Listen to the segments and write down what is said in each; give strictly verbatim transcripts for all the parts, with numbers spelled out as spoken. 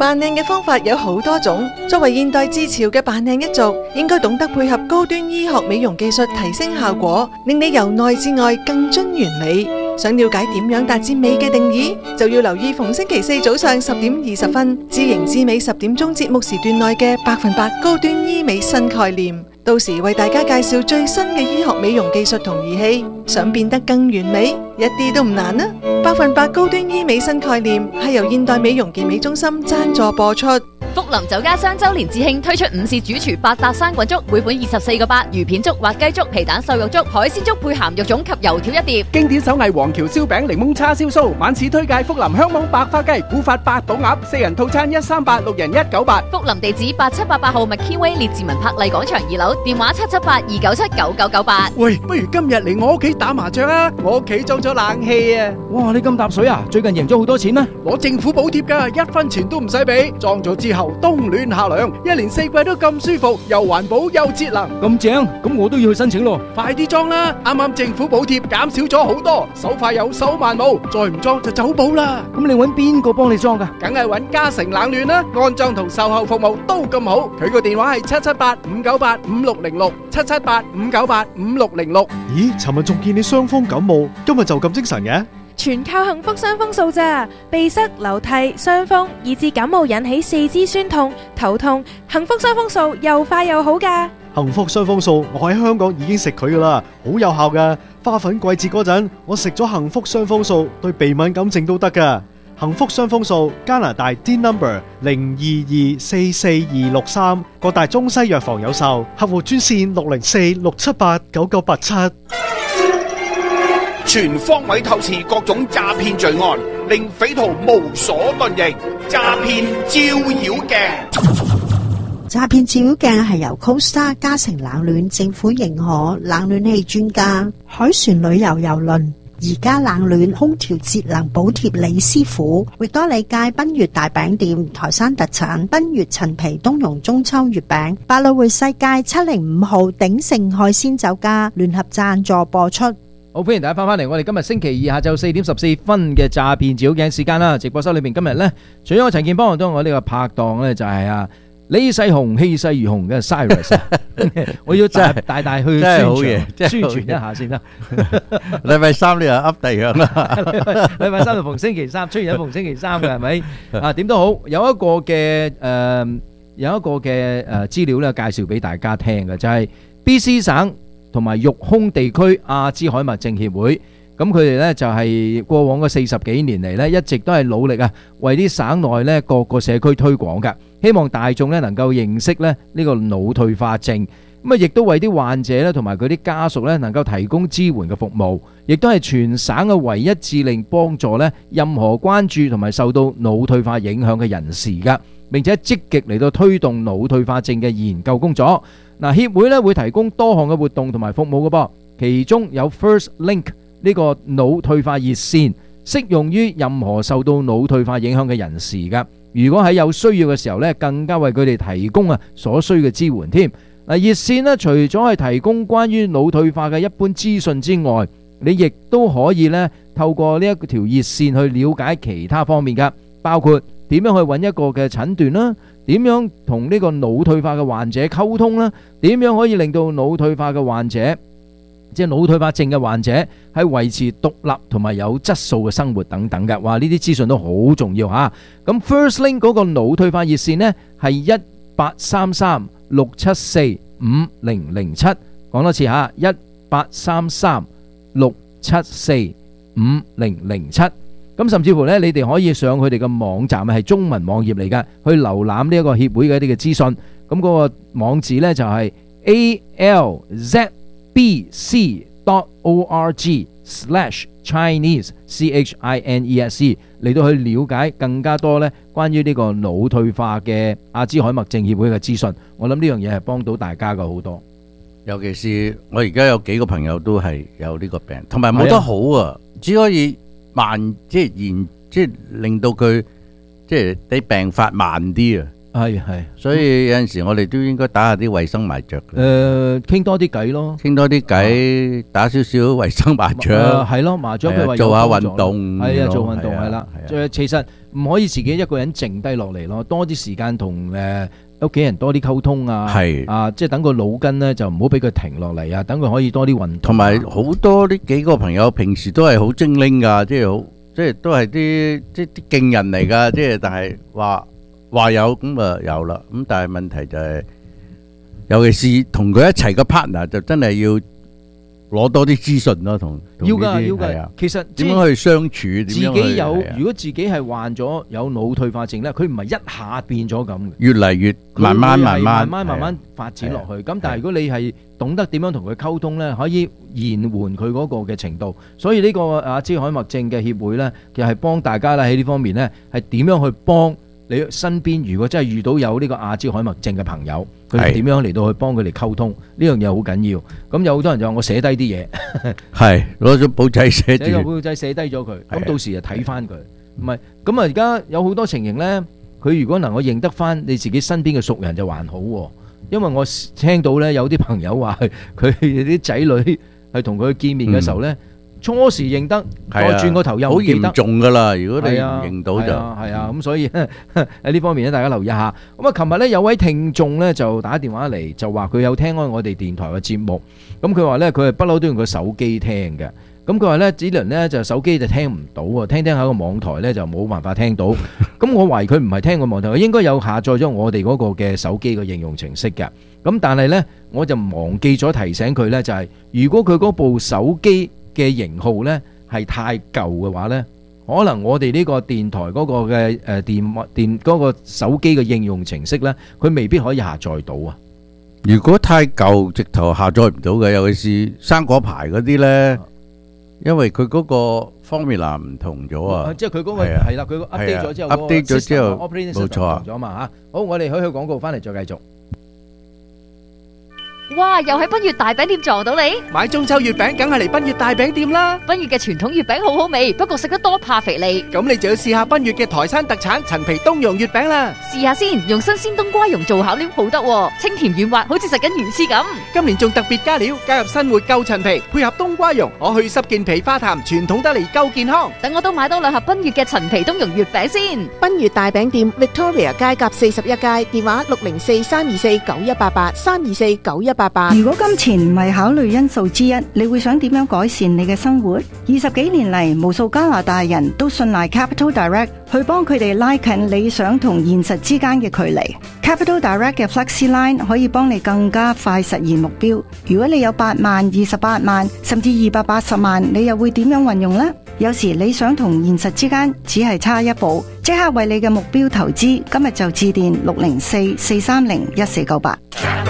扮靚嘅方法有好多種，作為現代至潮嘅扮靚一族，應該懂得配合高端醫學美容技術提升效果，令你由內至外更臻完美。想了解點樣達至美嘅定義，就要留意逢星期四早上十點二十分，知型知美十點鐘節目時段內嘅百分百高端醫美新概念。到時為大家介紹最新嘅醫學美容技術同儀器，想變得更完美，一啲都唔難啊！百分百高端醫美新概念係由現代美容健美中心贊助播出。 福林酒家雙周年致慶推出午市主廚百搭生滾粥，每款二十四個八，魚片粥、滑雞粥、皮蛋瘦肉粥、海鮮粥配鹹肉粽及油條一碟。 經典手藝黃橋燒餅、檸檬叉燒酥，晚市推介福林香網白花雞、古法八寶鴨，四人套餐一三八，六人一九八。 福林地址八七八八號麥堅威列治文柏麗廣場二樓，電話七七八二九七九九九八。 喂，不如今日嚟我屋企打麻雀啊！我屋企裝咗冷氣啊！ 哇，你咁搭水啊？最近贏咗好多錢咩？ 攞政府補貼㗎，一分錢都唔使俾，裝咗之後冬暖夏涼，一年四季都咁舒服，又環保又節能。 咁正，咁我都要去申請咯。 快啲裝啦！啱啱政府補貼減少咗好多，手快有手慢冇，再唔裝就走寶啦。 咁你搵邊個幫你裝㗎？ 梗係搵嘉誠冷暖啦，安裝同售後服務都咁好。佢個電話係七七八五九八五六零六，七七八五九八五六零六。 咦，尋日仲見你傷風感冒，今日就咁精神嘅？ 全靠幸福傷風素咋，鼻塞、流涕、傷風，以致感冒引起四肢酸痛、頭痛，幸福傷風素又快又好噶。 幸福傷風素，我喺香港已經食佢噶啦，好有效噶。花粉季節嗰陣，我食咗幸福傷風素，對鼻敏感症都得噶。幸福傷風素，加拿大 D number 零二二四四二六三，各大中西藥房有售，客戶專線六零四六七八九九八七。 全方位透視各種詐騙罪案，令匪徒無所遁形。詐騙照妖鏡， 詐騙照妖鏡係由 Costa 嘉誠冷暖政府認可冷暖氣專家海船旅遊郵輪而家冷暖空調節能補貼李師傅，域多利街賓悅大餅店台山特產賓悅陳皮冬蓉中秋月餅，百老匯世界七零五號鼎盛海鮮酒家聯合贊助播出。 好，歡迎大家翻返嚟我哋今日星期二下晝四點十四分嘅詐騙照妖鏡時間啦。直播室裏面今日呢，除咗我陳健邦，都我呢個拍檔呢，就係啊李世雄氣勢如虹嘅 Cyrus 我要大大大去宣傳宣傳一下先啦。 禮拜三你又噏第樣啦， 禮拜三就逢星期三，出現喺逢星期三嘅係咪？啊點都好，有一個嘅誒有一個嘅誒資料咧介紹俾大家聽嘅，就係 B C 省同埋育空地區阿茲海默症協會，咁佢哋咧就係過往嘅四十幾年嚟咧，一直都係努力啊，為啲省內咧各個社區推廣嘅，希望大眾咧能夠認識咧呢個腦退化症，咁啊亦都為啲患者咧同埋佢啲家屬咧能夠提供支援嘅服務，亦都係全省嘅唯一致力幫助咧任何關注同埋受到腦退化影響嘅人士㗎，並且積極嚟到推動腦退化症嘅研究工作。嗱，協會咧會提供多項嘅活動同埋服務嘅噃，其中有 First Link 呢個腦退化熱線，適用於任何受到腦退化影響嘅人士㗎。如果喺有需要嘅時候咧，更加為佢哋提供啊所需嘅支援添。嗱，熱線咧除咗係提供關於腦退化嘅一般資訊之外，你亦都可以咧透過呢一條熱線去了解其他方面㗎，包括點樣去揾一個嘅診斷啦，點樣同呢個腦退化嘅患者溝通啦，點樣可以令到腦退化嘅患者，即係腦退化症嘅患者係維持獨立同埋有質素嘅生活等等嘅。哇，呢啲資訊都好重要嚇。咁 First Link 嗰個腦退化熱線呢係一八三三六七四五零零七，講多次嚇，一八三三六七四五零零七。咁甚至乎咧，你哋可以上佢哋嘅網站，係中文網頁嚟㗎，去瀏覽呢一個協會嘅一啲嘅資訊。咁嗰個網址咧就係 a l z b c dot org slash chinese c h i n e s e 嚟到去了解更加多咧關於呢個腦退化嘅阿茲海默症協會嘅資訊。我諗呢樣嘢係幫到大家嘅好多。 尤其是我而家有幾個朋友都係有呢個病，同埋冇得好啊，只可以慢，即係延，即係令到佢即係啲病發慢啲啊。 係係， 所以有陣時我哋都應該打下啲衛生麻雀嘅。 誒，傾多啲偈咯， 傾多啲偈，打少少衛生麻雀， 係咯，麻雀佢話做下運動， 係啊，做運動係啦。 係啊， 其實唔可以自己一個人靜低落嚟咯，多啲時間同誒屋企人多啲溝通啊， 係啊，即係等個腦筋咧就唔好俾佢停落嚟啊，等佢可以多啲運動。 同埋好多呢幾個朋友平時都係好精靈噶，即係好，即係都係啲即係啲勁人嚟噶，即係但係話。話有咁啊有啦，咁但係問題就係，尤其是同佢一齊嘅 partner 就真係要攞多啲資訊咯，同要噶要噶。其實點樣去相處？ 自己有如果自己係患咗有腦退化症咧，佢唔係一下變咗咁嘅， 越嚟越慢慢慢慢慢慢慢慢發展落去。咁但係如果你係懂得點樣同佢溝通咧，可以延緩佢嗰個嘅程度。所以呢個阿茲海默症嘅協會咧，其實係幫大家啦喺呢方面咧，係點樣去幫。你身邊如果真係遇到有呢個阿茲海默症嘅朋友，佢哋點樣嚟到去幫佢哋溝通？呢樣嘢好緊要。咁有好多人就話我寫低啲嘢， 係攞咗簿仔寫住， 寫個簿仔寫低咗佢。咁到時就睇翻佢。唔係咁啊！而家有好多情形咧，佢如果能夠認得翻你自己身邊嘅熟人就還好。因為我聽到咧有啲朋友話佢啲仔女係同佢見面嘅時候咧。初時認得，再轉個頭又唔記得， 好嚴重噶啦！如果你唔認到就係啊，咁所以喺呢方面咧，大家留意下。咁啊，琴日咧有位聽眾咧就打電話嚟，就話佢有聽開我哋電台嘅節目。咁佢話咧，佢係不嬲都用個手機聽嘅。咁佢話咧，只能咧就手機就聽唔到喎，聽聽下個網台咧就冇辦法聽到。咁我懷疑佢唔係聽個網台，佢應該有下載咗我哋嗰個嘅手機嘅應用程式嘅。咁但係咧，我就忘記咗提醒佢咧，就係如果佢嗰部手機嘅型號呢係太舊嘅話呢，可能我哋呢個電台嗰個嘅誒電電嗰個手機嘅應用程式呢，佢未必可以下載到啊。 如果太舊，直頭下載唔到嘅，尤其是生果牌嗰啲呢，因為佢嗰個 formula 唔同咗啊。 即係佢嗰個係啦，佢 update 咗之後 ，update 咗之後， 冇錯啊，咗嘛嚇。好，我哋去去廣告翻嚟再繼續。 哇！又喺賓悅大餅店撞到你， 買中秋月餅梗係嚟賓悅大餅店啦。 賓悅嘅傳統月餅好好味，不過食得多怕肥膩。 咁你就要試下賓悅嘅台山特產陳皮冬蓉月餅啦。 試下先，用新鮮冬瓜蓉做巧料好得喎，清甜軟滑，好似食緊魚翅咁。 今年仲特別加料，加入新活舊陳皮，配合冬瓜蓉，可去濕健脾化痰，傳統得嚟夠健康。 等我都買多兩盒賓悅嘅陳皮冬蓉月餅先。 賓悅大餅店 Victoria 街甲四十一街，電話六零四三二四九一八八三二四九一八八。 如果今錢唔係考慮因素之一，你會想點樣改善你嘅生活？二十幾年嚟，無數加拿大人都信賴 Capital Direct 去幫佢哋拉近理想同現實之間嘅距離。Capital Direct 嘅 Flexi Line 可以幫你更加快實現目標。如果你有八萬、二十八萬，甚至二百八十萬，你又會點樣運用呢？有時理想同現實之間只係差一步，即刻為你嘅目標投資。今日就致電六零四四三零一四九八。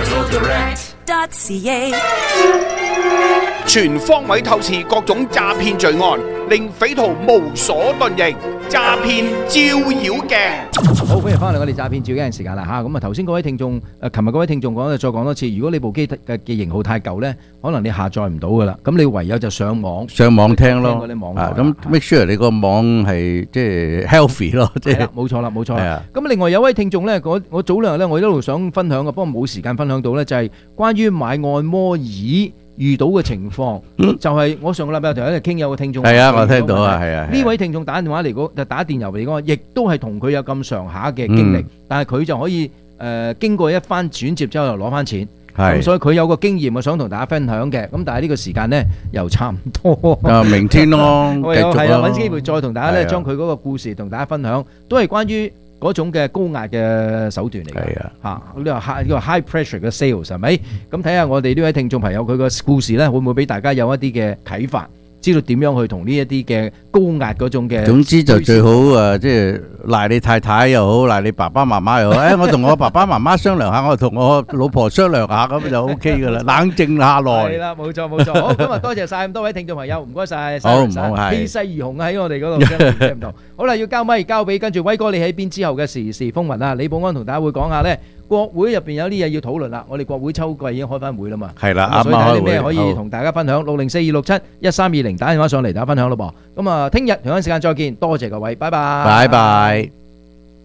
全方位透視各種詐騙罪案，令匪徒無所遁形。詐騙照妖鏡。 好，歡迎翻嚟我哋詐騙照妖鏡時間啦嚇。咁啊頭先嗰位聽眾，誒琴日嗰位聽眾講咧，再講多次，如果你部機嘅嘅型號太舊咧，可能你下載唔到噶啦。咁你唯有就上網上網聽咯。 聽網啊，咁 make sure 你個網係即係 healthy 咯，即係冇錯啦，冇錯啦。咁另外有位聽眾咧，我我早兩日咧，我一路想分享嘅，不過冇時間分享到咧，就係關於買按摩椅遇到嘅情況，就係我上個禮拜同一日傾，有個聽眾係啊，我聽到啊，係啊。 呢位聽眾打電話嚟講，就打電郵嚟講，亦都係同佢有咁上下嘅經歷，但係佢就可以誒經過一番轉接之後又攞翻錢，咁所以佢有個經驗，我想同大家分享嘅。咁但係呢個時間咧又差唔多，啊明天咯，繼續咯， 係啊，揾機會再同大家咧將佢嗰個故事同大家分享，都係關於嗰種嘅高壓嘅手段嚟嘅，係啊，嚇呢個 high 呢個 high pressure 嘅 sales 係咪？咁睇下我哋呢位聽眾朋友佢個故事咧，會唔會俾大家有一啲嘅啟發，知道點樣去同呢一啲嘅高壓嗰種嘅？ 總之就最好誒，即係賴你太太又好，賴你爸爸媽媽又好。誒，我同我爸爸媽媽商量下，我同我老婆商量下，咁就 OK 噶啦，冷靜下來。係啦， 冇錯冇錯。好，今日多謝曬咁多位聽眾朋友，唔該曬。 好唔好？係氣勢而雄喺我哋嗰度，聽唔到。好啦，要交咪交俾跟住威哥，你喺邊之後嘅時事風雲啊？李寶安同大家會講下咧，國會入邊有啲嘢要討論啦。我哋國會秋季已經開翻會啦嘛。 係啦，啱啱開會。 所以睇啲咩可以同大家分享？六零四二六七一三二零打電話上嚟，大家分享咯噃。咁啊，聽日同樣時間再見，多謝各位，拜拜。 拜拜。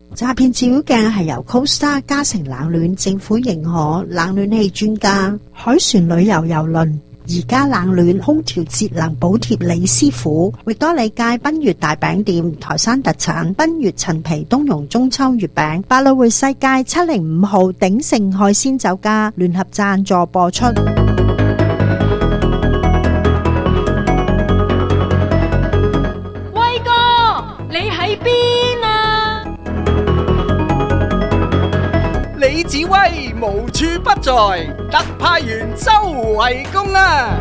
詐騙照妖鏡係由 CoStar 嘉誠冷暖政府認可冷暖氣專家海船旅遊郵輪而家冷暖空調節能補貼李師傅，域多利街賓悅大餅店台山特產賓悅陳皮冬蓉中秋月餅，百老匯世界七零五號鼎盛海鮮酒家聯合贊助播出。 威哥，你喺邊啊？ 李子威無處不在，特派員周圍攻啊！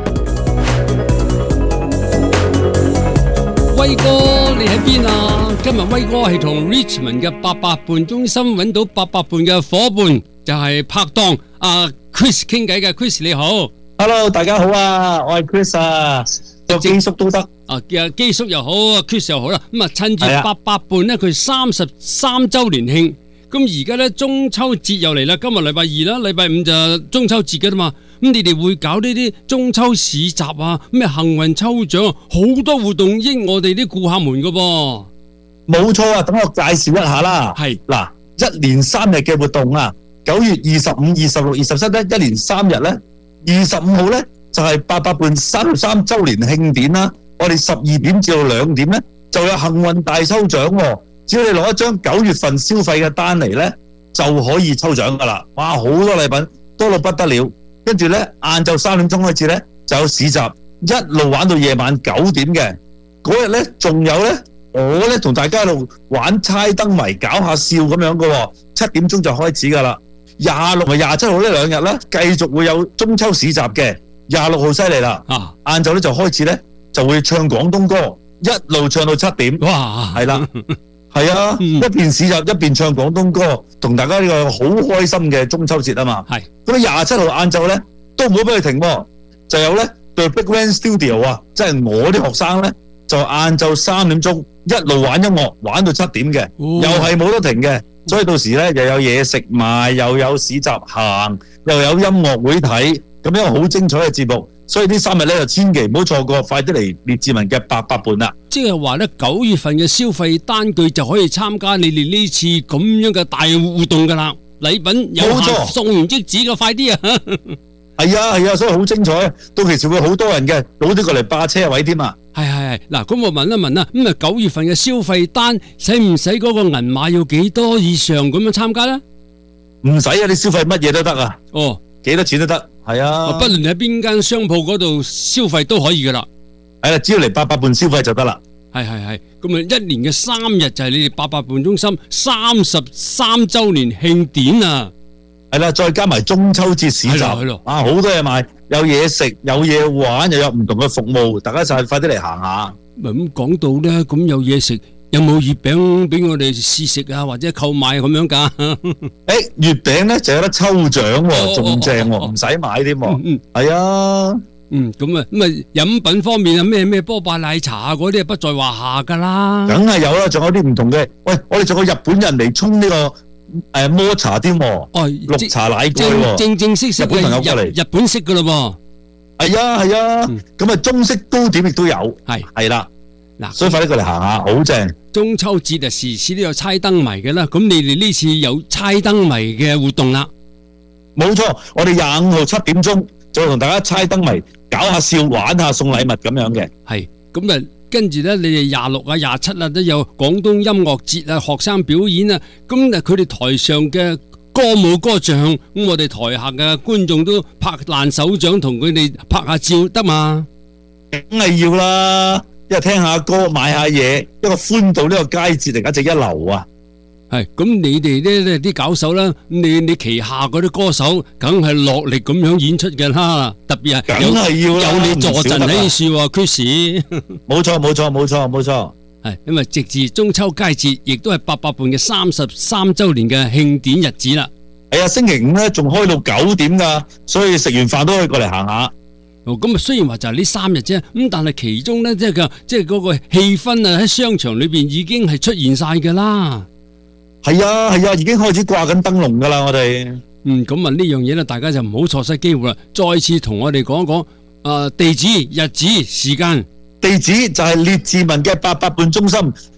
威哥，你喺邊啊？今日威哥係同 Richmond 嘅八佰伴中心揾到八佰伴嘅伙伴，就係拍檔阿 Chris 傾偈嘅。Chris 你好 ，Hello， 大家好啊，我係 Chris 啊，做基叔都得啊，基叔又好，Chris 又好啦。咁啊，趁住八佰伴咧，佢三十三周年慶。咁而家咧中秋節又嚟啦，今日禮拜二啦，禮拜五就中秋節噶啦嘛。咁你哋會搞呢啲中秋市集啊，咩幸運抽獎，好多活動益我哋啲顧客們噶噃。 冇錯啊，等我介紹一下啦。 係嗱，一連三日嘅活動啊，九月二十五、二十六、二十七咧，一連三日咧，二十五號咧就係八佰伴三十三周年慶典啦。我哋十二點至到兩點咧就有幸運大抽獎。只要你攞一張九月份消費嘅單嚟咧，就可以抽獎噶啦！哇，好多禮品，多到不得了。跟住咧，晏晝三點鐘開始咧，就有市集，一路玩到夜晚九點嘅。嗰日咧，仲有咧，我咧同大家喺度玩猜燈謎，搞下笑咁樣噶。七點鐘就開始噶啦。廿六同廿七號呢兩日咧，繼續會有中秋市集嘅。廿六號犀利啦，啊，晏晝咧就開始咧，就會唱廣東歌，一路唱到七點。 哇， 係啦。係啊，嗯、一邊市集一邊唱廣東歌，同大家呢個好開心嘅中秋節啊嘛。係咁啊，廿七號晏晝咧都唔好俾佢停喎，就有咧對 Big Band Studio 啊，即係我啲學生咧就晏晝三點鐘一路玩音樂玩到七點嘅，哦、又係冇得停嘅。所以到時咧又有嘢食賣，又有市集行，又有音樂會睇，咁樣好精彩嘅節目。所以呢三日咧就千祈唔好錯過，快啲嚟列治文嘅八佰伴啦！ 即係話咧，九月份嘅消費單據就可以參加你哋呢次咁樣嘅大活動噶啦，禮品有限，送完即止嘅，快啲啊！ 係啊係啊，所以好精彩，到其時會好多人嘅，攞啲過嚟霸車位添啊！ 係係係，嗱，咁我問一問啦，咁啊九月份嘅消費單使唔使嗰個銀碼要幾多以上咁樣參加咧？ 唔使啊，你消費乜嘢都得啊！ 哦， 幾多錢都得。係啊， 不論喺邊間商鋪嗰度消費都可以噶啦。 係啦，只要嚟八佰伴消費就得啦。 係係係，咁啊一年嘅三日就係你哋八佰伴中心三十三周年慶典啊。 係啦，再加埋中秋節市集，啊，好多嘢賣，有嘢食，有嘢玩，又有唔同嘅服務，大家就快啲嚟行下。 咪咁講到咧，咁有嘢食。有冇月餅俾我哋試食啊，或者購買咁樣噶？ 誒，月餅咧就有得抽獎，仲正，唔使買添。嗯，係啊。 嗯，咁啊，咁啊，飲品方面啊，咩咩波霸奶茶啊，嗰啲啊不在話下噶啦。 梗係有啦，仲有啲唔同嘅。喂，我哋仲有日本人嚟沖呢個誒摩茶添。哦，綠茶奶蓋。 正正式式日本朋友過嚟， 日本式噶啦。 係啊係啊，咁啊中式糕點亦都有。 係係啦。嗱，所以快啲過嚟行下，好正！ 中秋節啊，時時都有猜燈謎嘅啦。咁你哋呢次有猜燈謎嘅活動啦？ 冇錯，我哋廿五號七點鐘就同大家猜燈謎，搞下笑，玩下送禮物咁樣嘅。 係，咁啊，跟住咧，你哋廿六啊、廿七啊都有廣東音樂節啊、學生表演啊。咁啊，佢哋台上嘅歌舞歌唱，咁我哋台下嘅觀眾都拍爛手掌，同佢哋拍下照得嘛？ 梗係要啦！一係聽下歌，買下嘢，一個歡度呢個佳節嚟，簡直一流啊！ 係咁，你哋呢啲搞手啦，你你旗下嗰啲歌手，梗係落力咁樣演出嘅啦。特別係梗係要啦， 有你坐鎮喺樹喎 ，Chris。 冇錯，冇錯，冇錯，冇錯。 係因為直至中秋佳節，亦都係八佰伴嘅三十三周年嘅慶典日子啦。 係啊，星期五咧仲開到九點噶，所以食完飯都可以過嚟行下。 咁啊，雖然話就係呢三日啫，咁但係其中咧，即係個即係嗰個氣氛啊，喺商場裏邊已經係出現晒噶啦。 係啊係啊，已經開始掛緊燈籠噶啦，我哋。 嗯，咁啊呢樣嘢咧，大家就唔好錯失機會啦。再次同我哋講一講，誒地址、日子、時間。 地址就係列治文嘅八佰伴中心，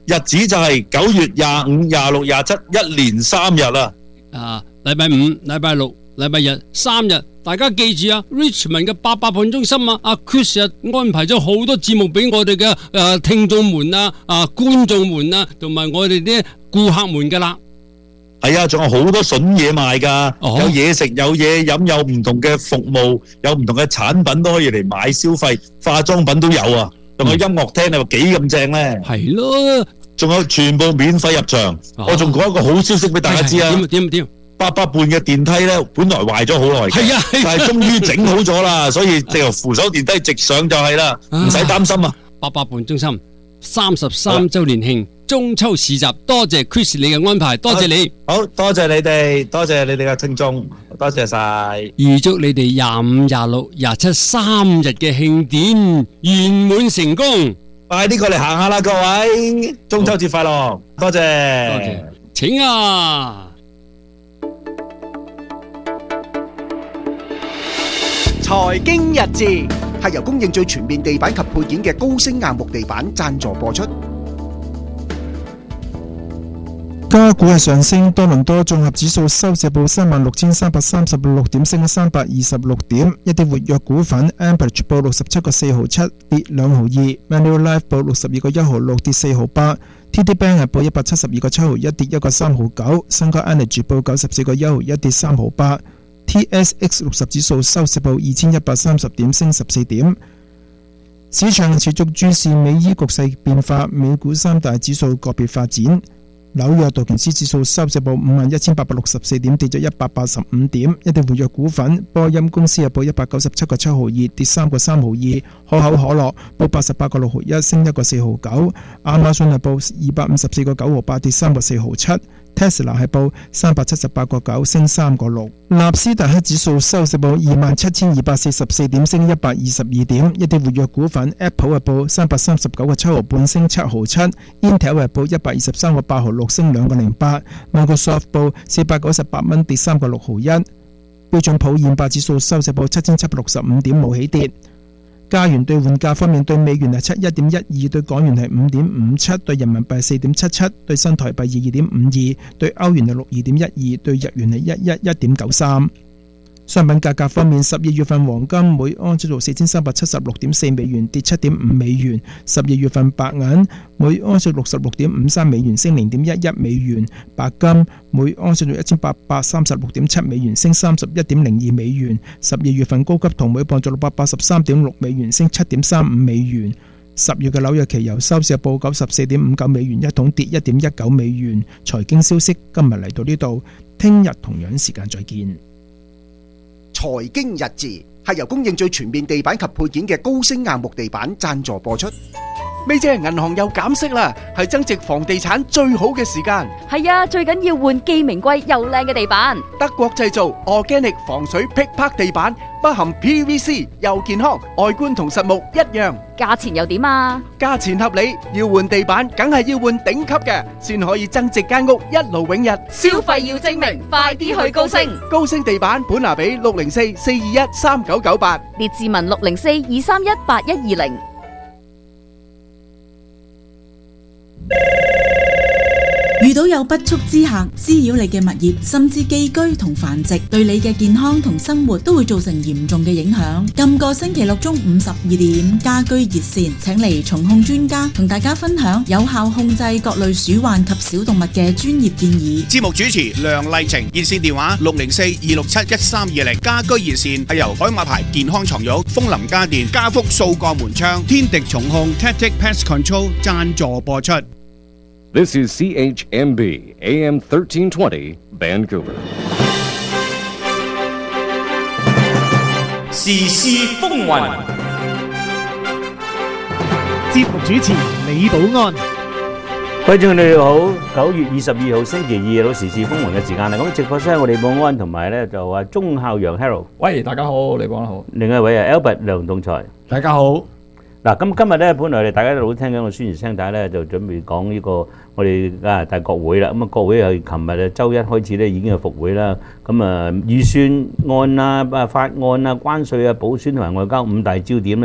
日子就係九月廿五、廿六、廿七，一連三日啦。 啊，禮拜五、禮拜六、禮拜日三日，大家記住啊 ！Richmond 嘅八百伴中心啊，阿 Chris 啊安排咗好多節目俾我哋嘅誒聽眾們啊、啊觀眾們啊，同埋我哋啲顧客們噶啦。 係啊，仲有好多筍嘢賣噶，有嘢食、有嘢飲、有唔同嘅服務、有唔同嘅產品都可以嚟買消費，化妝品都有啊。仲有音樂廳，你話幾咁正咧？ 係咯， 仲有全部免費入場。我仲講一個好消息俾大家知啊！ 點點點？ 八百伴嘅電梯咧，本來壞咗好耐嘅， 係啊， 但係終於整好咗啦，所以直由扶手電梯直上就係啦，唔使擔心啊！ 八百伴中心三十三週年慶中秋市集，多謝 Chris 你嘅安排，多謝你， 好多謝你哋，多謝你哋嘅聽眾，多謝晒， 預祝你哋廿五、廿六、廿七三日嘅慶典圓滿成功， 快啲過嚟行下啦，各位，中秋節快樂，多謝， 多謝，請啊！ 財經日誌係由供應最全面地板及配件嘅高星硬木地板贊助播出。 加股係上升，多倫多綜合指數收市報三萬六千三百三十六點，升咗三百二十六點。一啲活躍股份 Amberch 報六十七個四毫七，跌兩毫二 ；Manulife 報六十二個一毫六，跌四毫八 ；T D Bank 係報一百七十二個七毫一，跌一個三毫九；Suncorp Energy 報九十四個一毫一，跌三毫八。T S X 六十指數收市報二千一百三十點，升十四點。市場持續注視美伊局勢變化，美股三大指數個別發展。紐約道瓊斯指數收市報五萬一千八百六十四點，跌咗一百八十五點。一啲活躍股份，波音公司係報一百九十七個七毫二，跌三個三毫二。可口可樂報八十八個六毫一，升一個四毫九。亞馬遜係報二百五十四個九毫八，跌三個四毫七。Tesla 係報三百七十八個九，升三個六。納斯達克指數收市報二萬七千二百四十四點，升一百二十二點。一啲活躍股份 ，Apple 係報三百三十九個七毫半，升七毫七。Intel 係報一百二十三個八毫六，升兩個零八。Microsoft 報四百九十八蚊，跌三個六毫一。標準普爾五百指數收市報七千七百六十五點，冇起跌。加元兌換價方面，對美元係七一點一二，對港元係五點五七，對人民幣四點七七，對新台幣二二點五二，對歐元係六二點一二，對日元係一一一點九三。商品價格方面，十二月份黃金每盎司做四千三百七十六點四美元，跌七點五美元；十二月份白銀每盎司六十六點五三美元，升零點一一美元；白金每盎司做一千八百三十六點七美元，升三十一點零二美元；十二月份高級銅每磅做六百八十三點六美元，升七點三五美元。十月嘅紐約期油收市報九十四點五九美元一桶，跌一點一九美元。財經消息今日嚟到呢度，聽日同樣時間再見。 財經日誌係由供應最全面地板及配件嘅高星硬木地板贊助播出。咪姐，銀行又減息啦，係增值房地產最好嘅時間。 係啊，最緊要換既名貴又靚嘅地板。 德國製造 Organic 防水劈拍地板，不含 P V C， 又健康，外觀同實木一樣。 價錢又點啊？ 價錢合理，要換地板梗係要換頂級嘅，先可以增值間屋一勞永逸。 消費要精明，快啲去高星。 高星地板本拿比六零四四二一三九九八， 列治文六零四二三一八一二零。 遇到有不速之客滋擾你嘅物業，甚至寄居同繁殖，對你嘅健康同生活都會造成嚴重嘅影響。今個星期六中午十二點，家居熱線請嚟蟲控專家同大家分享有效控制各類鼠患及小動物嘅專業建議。 節目主持梁麗晴，熱線電話六零四二六七一三二零。家居熱線係由海馬牌健康床褥、楓林家電、家福掃過門窗、天敵蟲控 Tactic Pest Control 贊助播出。 This is C H M B A M thirteen twenty Vancouver。 時事風雲， 節目主持李寶安。 觀眾你哋好，九月二十二號星期二到時事風雲嘅時間啦。咁直播室我李寶安同埋咧就話鐘孝陽 Harold。 喂，大家好，李寶安好。 另一位係 Albert 梁棟才。 大家好。 嗱，咁今日咧，本來我哋大家都好聽緊個宣傳聲帶咧，就準備講呢個我哋加拿大國會啦。咁啊，國會係琴日啊，週一開始咧已經係復會啦。咁啊，預算案啊、啊法案啊、關稅啊、補選同埋外交五大焦點咧，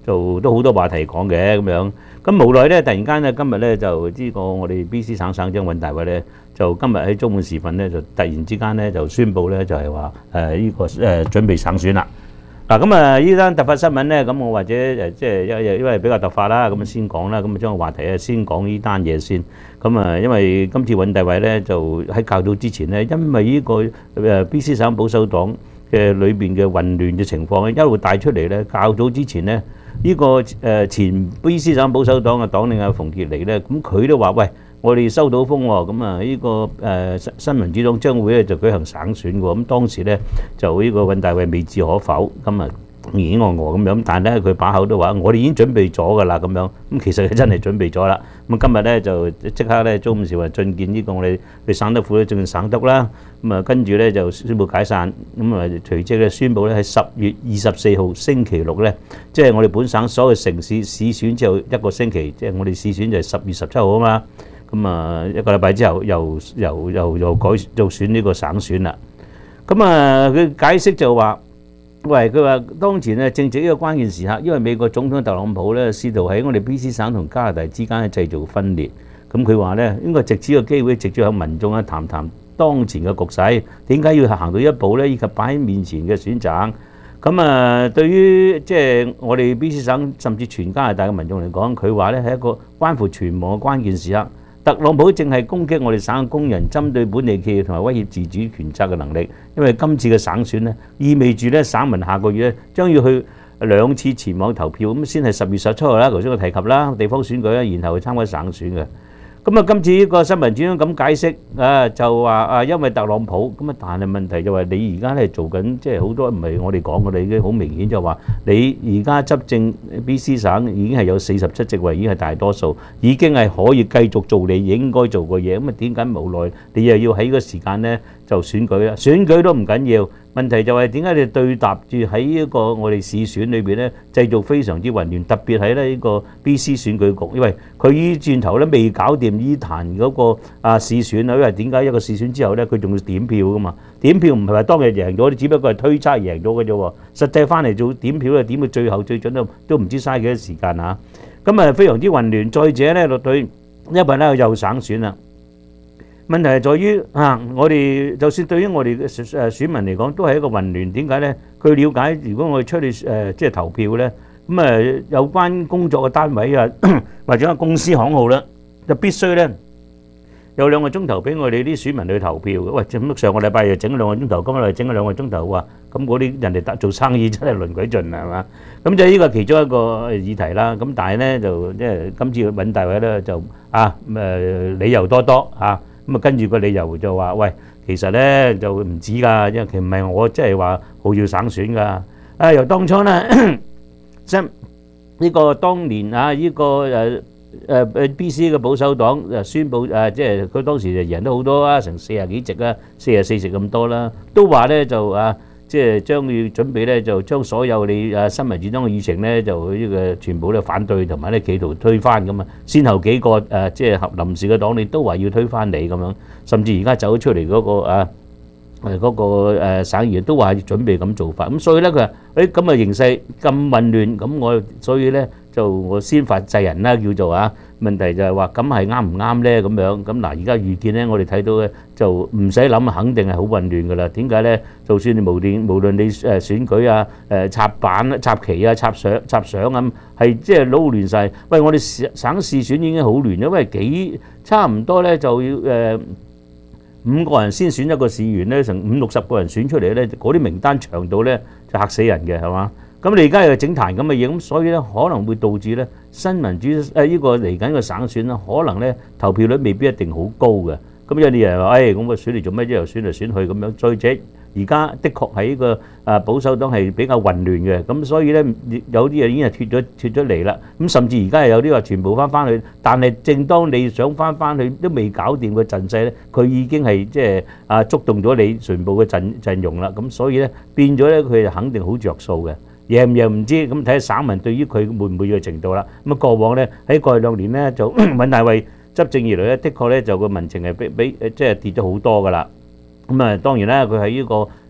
就都好多話題講嘅咁樣。咁無奈咧，突然間咧，今日咧就呢個我哋 B C 省省長尹大偉咧，就今日喺中午時分咧，就突然之間咧就宣布咧，就係話誒呢個誒準備省選啦。嗱咁啊，呢單突發新聞咧，咁我或者誒即係因因為比較突發啦，咁先講啦，咁啊將個話題啊先講呢單嘢先。咁啊，因為今次尹大偉咧就喺較早之前咧，因為呢個誒 B C 省保守黨嘅裏邊嘅混亂嘅情況咧，一路帶出嚟咧，較早之前咧。呢個誒前 B C 省保守黨嘅黨領阿馮傑尼咧，咁佢都話：喂，我哋收到風喎，咁啊呢個誒新民主黨將會咧就舉行省選喎。咁當時咧就呢個尹大偉未置可否，咁啊疑疑我我咁樣，但係咧佢把口都話：我哋已經準備咗㗎啦，咁樣。咁其實佢真係準備咗啦。咁今日咧就即刻咧中午時話進見呢個我哋嘅省督府咧進見省督啦。咁啊跟住咧就宣布解散，咁啊隨即咧宣布咧喺十月二十四號星期六咧，即係我哋本省所有城市市選之後一個星期，即係我哋市選就係十月十七號啊嘛。咁啊一個禮拜之後又又又又改做選呢個省選啦。咁啊佢解釋就話。喂，佢話當前咧正值呢個關鍵時刻，因為美國總統特朗普咧試圖喺我哋 B C 省同加拿大之間咧製造分裂。咁佢話咧應該藉此個機會，直接向民眾啊談談當前嘅局勢，點解要行到一步咧，以及擺喺面前嘅選擇。咁啊，對於即係我哋 B C 省甚至全加拿大嘅民眾嚟講，佢話咧係一個關乎存亡嘅關鍵時刻。特朗普正係攻擊我哋省嘅工人，針對本地企業同埋威脅自主權責嘅能力。因為今次嘅省選咧，意味住咧省民下個月咧將要去兩次前往投票，咁先係十月十七號啦，頭先我提及啦，地方選舉啦，然後去參加省選嘅。咁啊，今次呢個新聞專咁解釋啊，就話啊，因為特朗普咁啊，但係問題就係你而家咧做緊，即係好多唔係我哋講嘅，你已經好明顯就話你而家執政 B C 省已經係有四十七席位，已經係大多數，已經係可以繼續做你應該做嘅嘢。咁啊，點解無奈你又要喺個時間咧就選舉啦？選舉都唔緊要。問題就係點解你對答住喺呢個我哋市選裏邊咧，製造非常之混亂，特別係咧呢個 B C 選舉局，因為佢依轉頭咧未搞掂呢壇嗰個啊市選啊，因為點解一個市選之後咧，佢仲要點票噶嘛？點票唔係話當日贏咗，你只不過係推測贏咗嘅啫喎。實際翻嚟做點票咧，點到最後最準都都唔知嘥幾多時間嚇。咁啊非常之混亂。再者咧，落對因為咧又省選啦。問題係在於啊，我哋就算對於我哋嘅誒選民嚟講，都係一個混亂。點解咧？據了解，如果我哋出去誒即係投票咧，咁誒有關工作嘅單位啊，或者係公司行號咧，就必須咧有兩個鐘頭俾我哋啲選民去投票嘅。喂，咁上個禮拜又整咗兩個鐘頭，今日又整咗兩個鐘頭喎。咁嗰啲人哋做生意真係輪鬼盡係嘛？咁就呢個其中一個議題啦。咁但係咧就即係今次尹大偉咧就啊誒理由多多嚇。咁啊，跟住個理由就話：喂，其實咧就唔止㗎，因為其實唔係我即係話號要省選㗎。啊，由當初咧，即係呢個當年啊，呢個誒誒 B C 嘅保守黨誒宣佈誒，即係佢當時就贏得好多啊，成四十幾席啊，四十四席咁多啦，都話咧就啊。即係將要準備咧，就將所有你誒新民主黨嘅議程咧，就呢個全部咧反對同埋咧企圖推翻咁啊。先後幾個誒即係合臨時嘅黨，你都話要推翻你咁樣，甚至而家走出嚟嗰個啊誒嗰個誒省議員都話要準備咁做法。咁所以咧佢話誒咁啊形勢咁混亂，咁我所以咧就我先發制人啦，叫做啊。問題就係話咁係啱唔啱咧咁樣？咁嗱，而家預見咧，我哋睇到咧就唔使諗，肯定係好混亂噶啦。點解咧？就算你無論無論你誒選舉啊、誒插板、插旗啊、插相、插相咁，係即係撈亂曬。喂，我哋省市選已經好亂，因為幾差唔多咧就要誒五個人先選一個市員咧，成五六十個人選出嚟咧，嗰啲名單長到咧就嚇死人嘅，係嘛？咁你而家又整壇咁嘅嘢，咁所以咧可能會導致咧新民主誒呢個嚟緊嘅省選咧，可能咧投票率未必一定好高嘅。咁有啲人話：誒，咁我選嚟做咩啫？又選嚟選去咁樣。再者，而家的確係呢個誒保守黨係比較混亂嘅，咁所以咧有啲嘢已經係脫咗脫咗嚟啦。咁甚至而家係有啲話全部翻翻去，但係正當你想翻翻去都未搞掂個陣勢咧，佢已經係即係啊觸動咗你全部嘅陣陣容啦。咁所以咧變咗咧，佢就肯定好著數嘅。贏唔贏唔知，咁睇下省民對於佢會唔會嘅程度啦。咁啊過往咧喺過去兩年咧就尹大偉執政以來咧，的確咧就個民情係比比即係跌咗好多噶啦。咁啊當然啦，佢喺呢個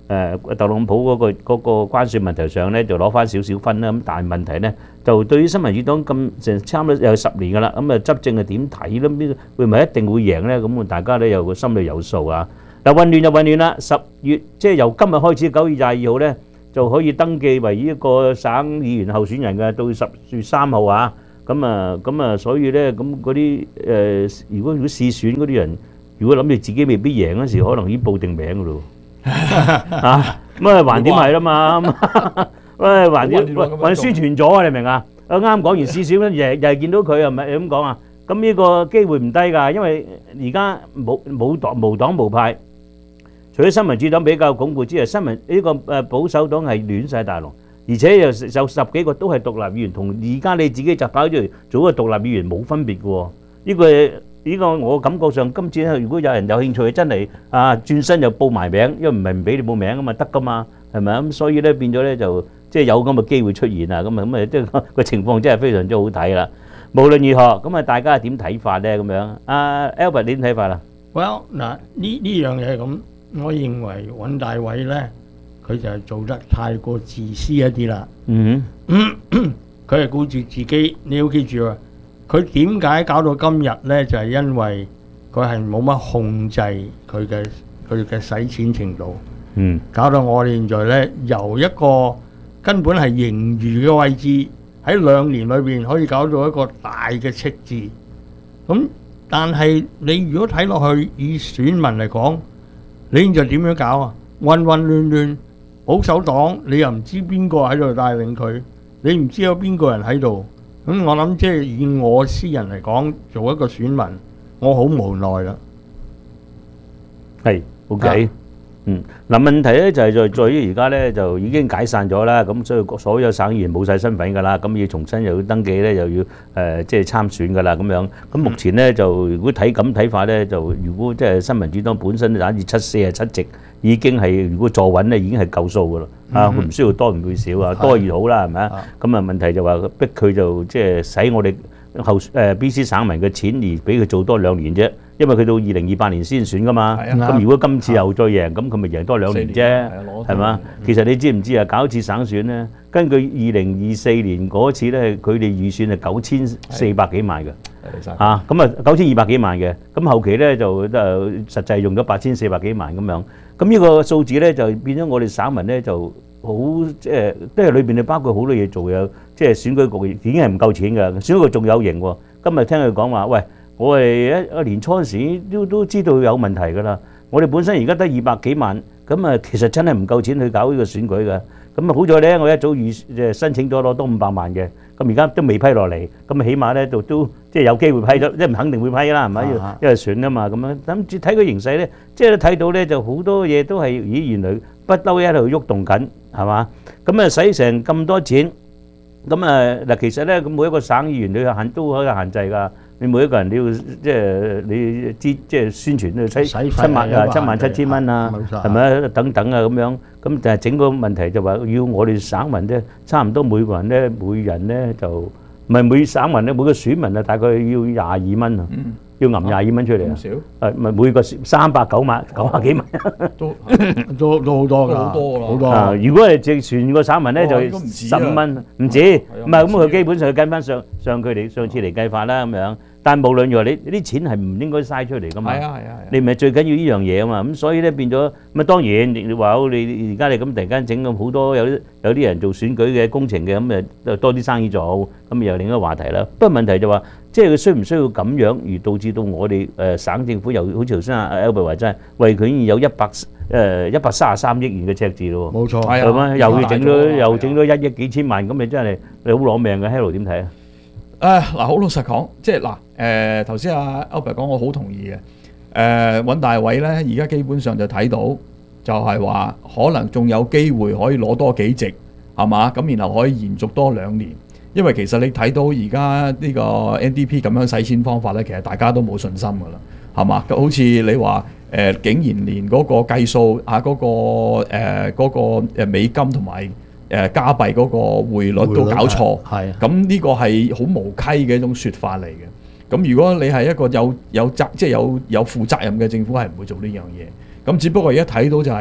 誒特朗普嗰個嗰個關稅問題上咧就攞翻少少分啦。咁但係問題咧就對於新民主黨咁成差唔多有十年㗎啦，咁啊執政係點睇咧？邊會唔係一定會贏咧？咁大家咧有個心裏有數啊！嗱，混亂就混亂啦，十月即係由今日開始九月廿二號咧就可以登記為呢個省議員候選人嘅，到十月三號啊！咁啊咁啊，所以咧咁嗰啲誒，如果如果試選嗰啲人，如果諗住自己未必贏嗰時，可能已經報定名㗎咯。啊，咁啊，橫掂係啦嘛，喂，橫掂，橫掂宣傳咗啊，你明啊？啱啱講完試選咧，又又係見到佢又唔係咁講啊，咁呢個機會唔低㗎，因為而家冇冇黨無黨無派，除咗新民主黨比較鞏固之外，新民呢個誒保守黨係亂曬大龍，而且又有十幾個都係獨立議員，同而家你自己就搞出嚟做一個獨立議員冇分別嘅喎，呢個。呢個我感覺上今次咧，如果有人有興趣，真係啊轉身就報埋名，因為唔係唔俾你報名啊嘛，得噶嘛，係咪啊？咁所以咧變咗咧就即係有咁嘅機會出現啊！咁啊咁啊，即係個情況真係非常之好睇啦。無論如何，咁啊大家係點睇法咧？咁樣，阿 Albert 你點睇法啊 ？Well 嗱，呢呢樣嘢咁，我認為尹大偉咧，佢就係做得太過自私一啲啦。 嗯哼，佢係顧住自己，你要記住啊！佢點解搞到今日呢？就係因為佢係冇乜控制佢嘅佢嘅使錢程度， 嗯， 搞到我哋現在呢，由一個根本係盈餘嘅位置，喺兩年裏邊可以搞到一個大嘅赤字。咁但係你如果睇落去，以選民嚟講，你現在點樣搞啊？混混亂亂，保守黨你又唔知邊個喺度帶領佢，你唔知有邊個人喺度。咁我諗即係以我私人嚟講，做一個選民，我好無奈啦。 係 ，OK，嗯，嗱問題咧就係在在於而家咧就已經解散咗啦，咁所以所有省議員冇晒身份㗎啦，咁要重新又要登記咧，又要誒即係參選㗎啦，咁樣。咁目前咧就如果睇咁睇法咧，就如果即係新民主黨本身打住七四啊七席，已經係如果坐穩咧已經係夠數㗎啦。啊，佢唔需要多唔會少啊，多越好啦，係咪啊？咁啊問題就話逼佢就即係使我哋後誒 B C 省民嘅錢而俾佢做多兩年啫，因為佢到二零二八年先選噶嘛。咁如果今次又再贏，咁佢咪贏多兩年啫，係嘛？其實你知唔知啊？搞一次省選咧，根據二零二四年嗰次咧，佢哋預算係九千四百幾萬嘅，啊咁啊九千二百幾萬嘅，咁後期咧就誒實際用咗八千四百幾萬咁樣。咁呢個數字咧就變咗我哋省民咧就好即係，即係裏邊你包括好多嘢做，有即係選舉局已經係唔夠錢㗎，選舉局仲有型喎。今日聽佢講話，喂，我哋一一年初時都都知道有問題㗎啦。我哋本身而家得二百幾萬，咁啊其實真係唔夠錢去搞呢個選舉㗎。咁啊好在咧，我一早預即係申請咗攞多五百萬嘅，咁而家都未批落嚟，咁起碼咧就都即係有機會批咗，即係唔肯定會批啦，係咪？因為選啊嘛，咁樣諗住睇個形勢咧，即係睇到咧就好多嘢都係咦原來不嬲一路喐動緊，係嘛？咁啊使成咁多錢，咁啊嗱其實咧咁每一個省議員都有限都有限制㗎。你每一個人都要即係你知即係宣傳都七七萬啊七萬七千蚊啊，係咪啊等等啊咁樣，咁但係整個問題就話要我哋省民咧，差唔多每個人咧每人咧就唔係每省民咧每個選民啊大概要廿二蚊啊，要揞廿二蚊出嚟啊，少誒咪每個三百九萬九百幾萬， 都都都好多㗎，好多啦，好多啊！ 如果係淨全個省民咧就十五蚊，唔止，唔係咁佢基本上跟翻上上佢哋上次嚟計法啦咁樣。但係無論如何，你啲錢係唔應該嘥出嚟噶嘛？係啊係啊係啊！你唔係最緊要呢樣嘢啊嘛？咁所以咧變咗咁啊，當然你話好，你而家你咁突然間整咁好多有啲有啲人做選舉嘅工程嘅咁誒，多啲生意做，咁又另一個話題啦。不過問題就話，即係佢需唔需要咁樣而導致到我哋誒省政府又好似頭先阿 Albert 話齋，為佢有一百誒一百三十三億元嘅赤字咯喎。冇錯，係嘛？又要整咗又整咗一億幾千萬，咁你真係你好攞命嘅。Hello 點睇啊？ 誒嗱，好老實講，即係嗱誒頭先阿 Albert 講，我好同意嘅。誒尹大偉咧，而家基本上就睇到，就係話可能仲有機會可以攞多幾席，係嘛？咁然後可以延續多兩年，因為其實你睇到而家呢個 N D P 咁樣使錢方法咧，其實大家都冇信心㗎啦，係嘛？好似你話誒、呃，竟然連嗰個計數嚇嗰個誒嗰個誒美金同埋誒加幣嗰個匯率都搞錯，係咁呢個係好無稽嘅一種説法嚟嘅。咁如果你係一個有有責即係有有負責任嘅政府，係唔會做呢樣嘢。咁只不過而家睇到就係